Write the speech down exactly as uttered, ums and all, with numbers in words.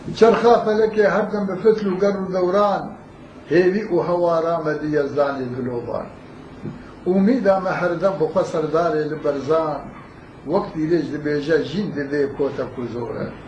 چرخا فلکی هردم به فتل و گر و دوران هیوی و هوارا مدی یزدانی دلوبان امیدم هردم بخوا سردار لبرزان وقتی لیج دبیجه جین دلی کوتا کزوره